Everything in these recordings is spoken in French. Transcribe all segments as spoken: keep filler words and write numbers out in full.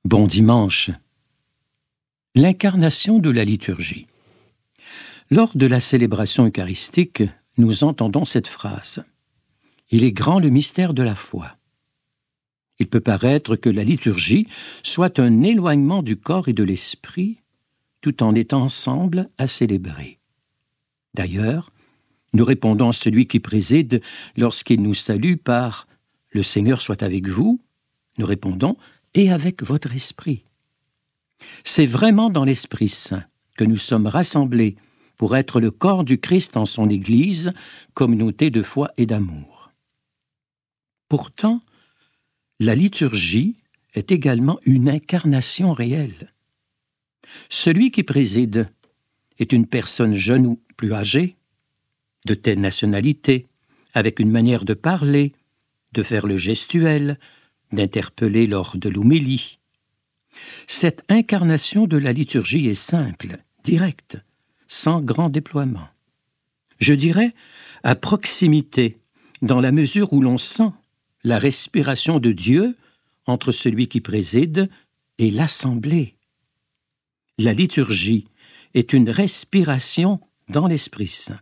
Bon dimanche. L'incarnation de la liturgie. Lors de la célébration eucharistique, nous entendons cette phrase. Il est grand le mystère de la foi. Il peut paraître que la liturgie soit un éloignement du corps et de l'esprit, tout en étant ensemble à célébrer. D'ailleurs, nous répondons à celui qui préside lorsqu'il nous salue par « Le Seigneur soit avec vous », nous répondons « et avec votre esprit ». C'est vraiment dans l'Esprit Saint que nous sommes rassemblés pour être le corps du Christ en son Église, communauté de foi et d'amour. Pourtant, la liturgie est également une incarnation réelle. Celui qui préside est une personne jeune ou plus âgée, de telle nationalité, avec une manière de parler, de faire le gestuel, d'interpeller lors de l'homélie. Cette incarnation de la liturgie est simple, directe, sans grand déploiement. Je dirais à proximité, dans la mesure où l'on sent la respiration de Dieu entre celui qui préside et l'assemblée. La liturgie est une respiration dans l'Esprit Saint.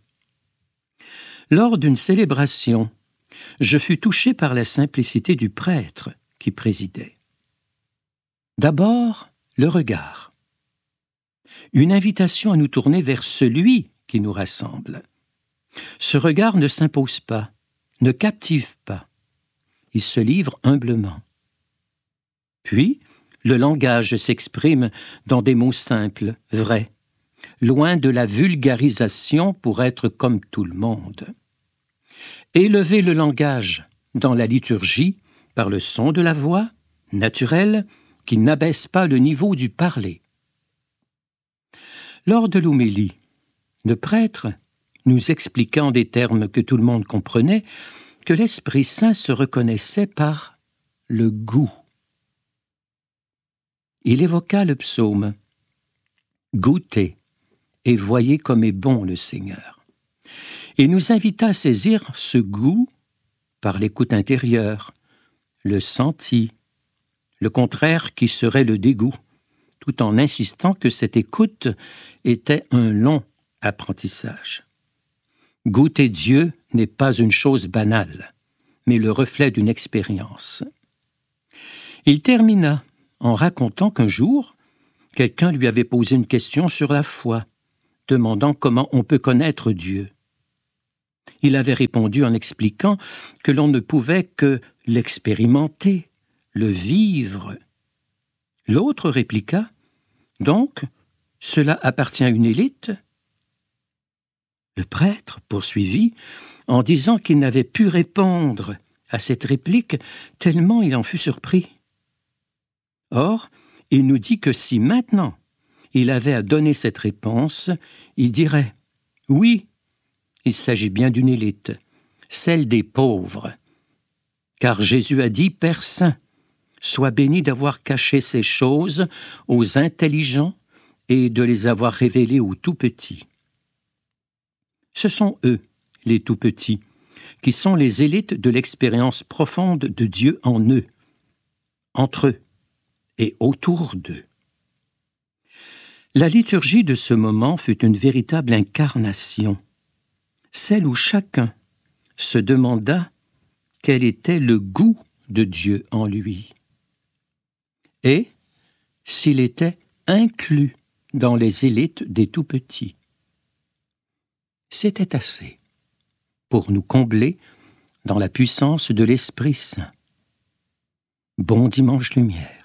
Lors d'une célébration, je fus touché par la simplicité du prêtre qui présidait. D'abord, le regard. Une invitation à nous tourner vers celui qui nous rassemble. Ce regard ne s'impose pas, ne captive pas. Il se livre humblement. Puis, le langage s'exprime dans des mots simples, vrais, loin de la vulgarisation pour être comme tout le monde. Élever le langage dans la liturgie par le son de la voix, naturelle, qui n'abaisse pas le niveau du parler. Lors de l'homélie, le prêtre, nous expliquant des termes que tout le monde comprenait, que l'Esprit Saint se reconnaissait par le goût. Il évoqua le psaume « Goûtez et voyez comme est bon le Seigneur ». Et nous invita à saisir ce goût par l'écoute intérieure, le senti, le contraire qui serait le dégoût, tout en insistant que cette écoute était un long apprentissage. Goûter Dieu n'est pas une chose banale, mais le reflet d'une expérience. Il termina en racontant qu'un jour, quelqu'un lui avait posé une question sur la foi, demandant comment on peut connaître Dieu. Il avait répondu en expliquant que l'on ne pouvait que l'expérimenter, le vivre. L'autre répliqua « Donc, cela appartient à une élite ?» Le prêtre poursuivit en disant qu'il n'avait pu répondre à cette réplique tellement il en fut surpris. Or, il nous dit que si maintenant il avait à donner cette réponse, il dirait « Oui, il s'agit bien d'une élite, celle des pauvres. » Car Jésus a dit « Père Saint, sois béni d'avoir caché ces choses aux intelligents et de les avoir révélées aux tout-petits. » Ce sont eux, les tout-petits, qui sont les élites de l'expérience profonde de Dieu en eux, entre eux et autour d'eux. La liturgie de ce moment fut une véritable incarnation, celle où chacun se demanda quel était le goût de Dieu en lui et s'il était inclus dans les élites des tout-petits. C'était assez pour nous combler dans la puissance de l'Esprit Saint. Bon dimanche lumière.